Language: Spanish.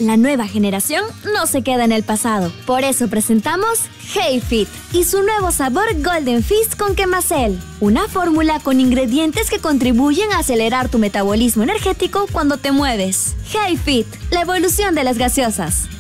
La nueva generación no se queda en el pasado. Por eso presentamos HeyFit y su nuevo sabor Golden Fizz con Quemacel. Una fórmula con ingredientes que contribuyen a acelerar tu metabolismo energético cuando te mueves. HeyFit, la evolución de las gaseosas.